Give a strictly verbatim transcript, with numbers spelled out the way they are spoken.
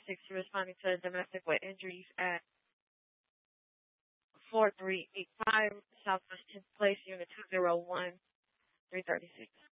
sixty responding to domestic with injuries at four three eight five Southwest tenth Place, Unit two zero one, three thirty-six.